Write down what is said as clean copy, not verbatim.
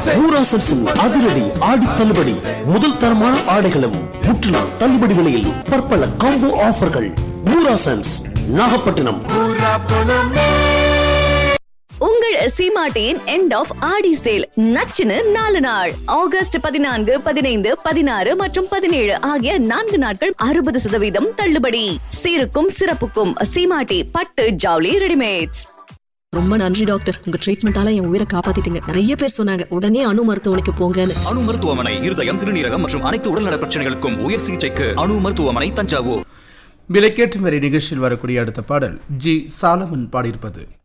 ஊராசன்ஸின் அதிரடி ஆடி தள்ளுபடி. முதல் தரமான ஆடைகளும் முற்றிலும் தள்ளுபடி விலையில் பற்பல காம்போ ஆஃபர்கள். ஊராசன்ஸ், நாகப்பட்டினம். உங்கள் சீமாட்டியின் எண்ட் ஆஃப் ஆடி சேல் நச்சுன்னு 4 நாள். ஆகஸ்ட் 14, 15, 16 மற்றும் 17 ஆகிய 4 நாட்கள் 60% தள்ளுபடி. சீருக்கும் சிறப்புக்கும் சீமாட்டி பட்டு ஜவுளி ரெடிமேட்ஸ். ரொம்ப நன்றி டாக்டர், உங்க ட்ரீட்மெண்டால என் உயிரை காப்பாத்திட்டீங்க. நிறைய பேர் சொன்னாங்க உடனே அணு மருத்துவமனைக்கு போங்கன்னு. அணு மருத்துவமனை இருதயம், சிறுநீரகம் மற்றும் அனைத்து உடல்நல பிரச்சனைகளுக்கும் உயர் சிகிச்சைக்கு அணு மருத்துவமனை, தஞ்சாவூர். விலைக்கேற்று வரை நிகழ்ச்சியில் வரக்கூடிய அடுத்த பாடல் ஜி சாலமன் பாடியிருப்பது.